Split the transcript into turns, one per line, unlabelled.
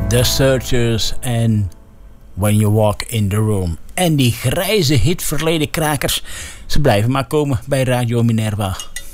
The Searchers en When You Walk in the Room. En die grijze hitverleden krakers, ze blijven maar komen bij Radio Minerva.